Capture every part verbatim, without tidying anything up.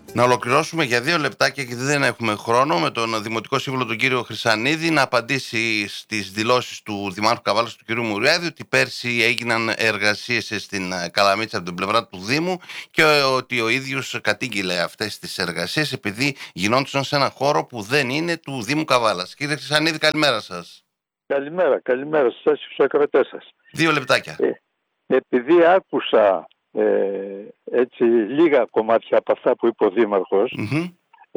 Να ολοκληρώσουμε για δύο λεπτάκια, γιατί δεν έχουμε χρόνο, με τον Δημοτικό Σύμβουλο τον κύριο Χρυσανίδη να απαντήσει στις δηλώσεις του Δημάρχου Καβάλας του κύριου Μουριάδη ότι πέρσι έγιναν εργασίες στην Καλαμίτσα από την πλευρά του Δήμου και ότι ο ίδιος κατήγγειλε αυτές τις εργασίες επειδή γινόντουσαν σε ένα χώρο που δεν είναι του Δήμου Καβάλας. Κύριε Χρυσανίδη, καλημέρα σας. Καλημέρα, καλημέρα σας και στους ακροατές σας. Δύο λεπτάκια. Ε, επειδή άκουσα ε, έτσι λίγα κομμάτια από αυτά που είπε ο Δήμαρχος, Mm-hmm.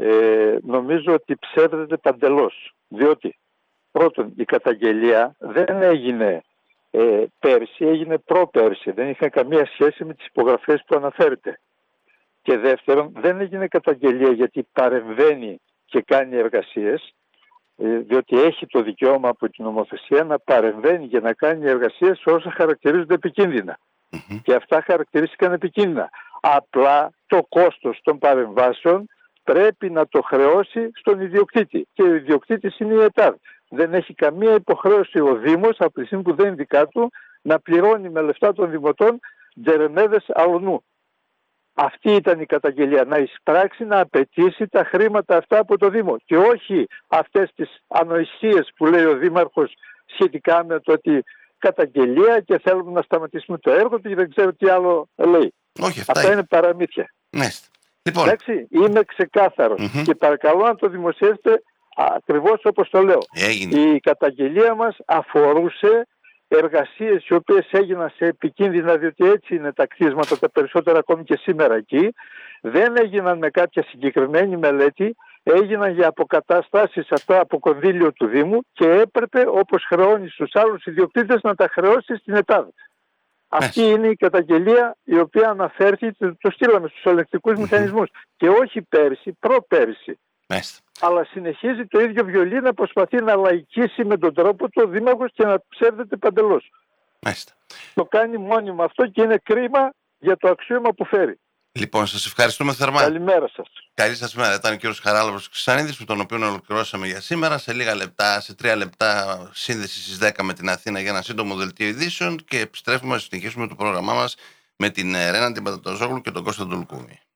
ε, νομίζω ότι ψεύδεται παντελώς. Διότι πρώτον, η καταγγελία δεν έγινε ε, πέρσι, έγινε προπέρσι. Δεν είχε καμία σχέση με τις υπογραφές που αναφέρεται. Και δεύτερον, δεν έγινε καταγγελία γιατί παρεμβαίνει και κάνει εργασίες, διότι έχει το δικαίωμα από την νομοθεσία να παρεμβαίνει και να κάνει εργασίες σε όσα χαρακτηρίζονται επικίνδυνα. Mm-hmm. Και αυτά χαρακτηρίστηκαν επικίνδυνα. Απλά το κόστος των παρεμβάσεων πρέπει να το χρεώσει στον ιδιοκτήτη. Και ο ιδιοκτήτης είναι η ΕΤΑΔ. Δεν έχει καμία υποχρέωση ο Δήμος, από τη στιγμή που δεν είναι δικά του, να πληρώνει με λεφτά των δημοτών τζερεμέδες αλωνού. Αυτή ήταν η καταγγελία, να εισπράξει, να απαιτήσει τα χρήματα αυτά από το Δήμο και όχι αυτές τις ανοησίες που λέει ο Δήμαρχος σχετικά με το ότι καταγγελία και θέλουμε να σταματήσουμε το έργο του και δεν ξέρω τι άλλο λέει. Όχι, αυτά, αυτά είναι παραμύθια. Ναι. Λοιπόν. Εντάξει, είμαι ξεκάθαρος Mm-hmm. και παρακαλώ να το δημοσιεύσετε ακριβώς όπως το λέω. Έγινε. Η καταγγελία μας αφορούσε εργασίες οι οποίες έγιναν σε επικίνδυνα, διότι έτσι είναι τα κτίσματα τα περισσότερα ακόμη και σήμερα εκεί, δεν έγιναν με κάποια συγκεκριμένη μελέτη, έγιναν για αποκαταστάσεις αυτά από κονδύλιο του Δήμου και έπρεπε όπως χρεώνει στους άλλους ιδιοκτήτες να τα χρεώσει στην ΕΤΑΔ. Αυτή είναι η καταγγελία η οποία αναφέρθηκε, το στείλαμε στους ελεκτικούς mm-hmm. μηχανισμούς και όχι πέρσι, προπέρσι. Μάλιστα. Αλλά συνεχίζει το ίδιο βιολί να προσπαθεί να λαϊκίσει με τον τρόπο του ο Δήμαρχος και να ψεύδεται παντελώς. Μάλιστα. Το κάνει μόνιμα αυτό και είναι κρίμα για το αξίωμα που φέρει. Λοιπόν, σας ευχαριστούμε θερμά. Καλημέρα σας. Καλή σας μέρα. Ήταν ο κύριος Χαράλαμπος Χρυσανίδης, με τον οποίο ολοκληρώσαμε για σήμερα. Σε λίγα λεπτά, σε τρία λεπτά, σύνδεση στις δέκα με την Αθήνα για ένα σύντομο δελτίο ειδήσεων και επιστρέφουμε να συνεχίσουμε το πρόγραμμά μας με την Ρένα την Πατατοζόγλου και τον Κώστα Ντουλκούμη.